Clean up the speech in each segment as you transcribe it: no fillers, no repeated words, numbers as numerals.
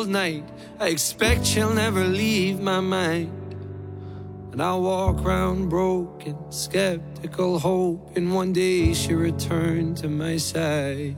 cold night. I expect she'll never leave my mind. And I'll walk around broken, skeptical, hoping one day she'll return to my side.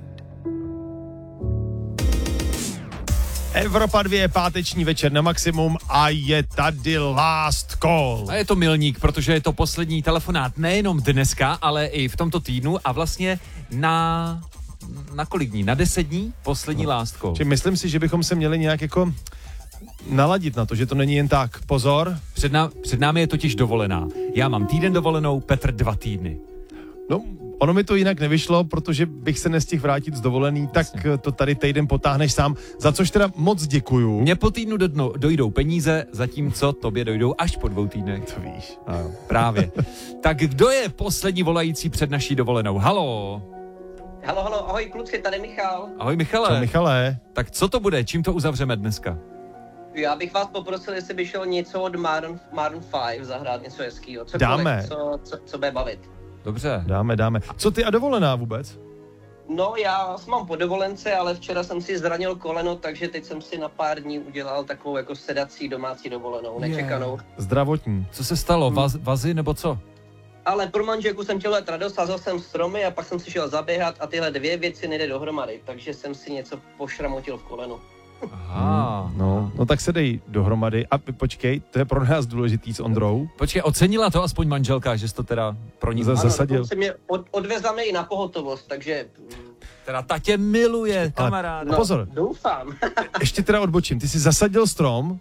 Evropa 2, páteční večer na maximum a je tady Last Call. A je to milník, protože je to poslední telefonát nejenom dneska, ale i v tomto týdnu a vlastně na kolik dní? Na 10 dní? Poslední Last Call. Čiže myslím si, že bychom se měli nějak jako naladit na to, že to není jen tak. Pozor. Před námi je totiž dovolená. Já mám týden dovolenou, Petr 2 týdny. No, ono mi to jinak nevyšlo, protože bych se nestihl vrátit z dovolený, tak to tady týden potáhneš sám, za což teda moc děkuju. Mně po týdnu dojdou peníze, zatímco tobě dojdou až po 2 týdnech. To víš. Ano, právě. Tak kdo je poslední volající před naší dovolenou? Halo? Halo, ahoj kluci, tady Michal. Ahoj Michale. Čau, Michale. Tak co to bude? Čím to uzavřeme dneska? Já bych vás poprosil, jestli by šel něco od Maroon 5 zahrát, něco hezkýho. Dáme. Co bude bavit. Dobře. Dáme. Co ty a dovolená vůbec? No, já mám po dovolence, ale včera jsem si zranil koleno, takže teď jsem si na pár dní udělal takovou jako sedací domácí dovolenou, nečekanou. Zdravotní. Co se stalo? Vazy nebo co? Ale pro manželku jsem chtěl let radost, sázal jsem stromy a pak jsem si šel zaběhat a tyhle 2 věci nejde dohromady, takže jsem si něco pošramotil v kolenu. Aha. No tak se dej dohromady a počkej, to je pro nás důležitý s Ondrou. Počkej, ocenila to aspoň manželka, že jsi to teda pro ní zasadil. Ano, se mě odvezla mě i na pohotovost, takže... Teda ta tě miluje, kamaráde. No, pozor. Doufám. Ještě teda odbočím, ty jsi zasadil strom,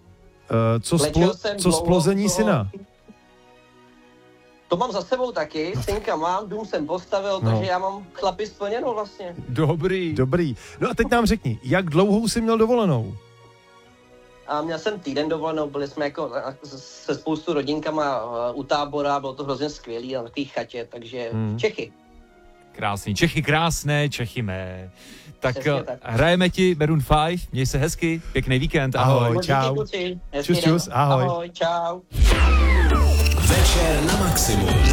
co splození syna? To mám za sebou taky, synka mám, dům jsem postavil, takže já mám chlapi splněnou vlastně. Dobrý. No a teď nám řekni, jak dlouhou jsi měl dovolenou? A měl jsem týden dovolenou, byli jsme jako se spoustu rodinkama u tábora, bylo to hrozně skvělý na takové chatě, takže Čechy. Krásný, Čechy krásné, Čechy mé. Tak tak. Hrajeme ti Maroon 5, měj se hezky, pěkný víkend, ahoj. Čau. Čus, ahoj. Ahoj, čau. Večer na maximum.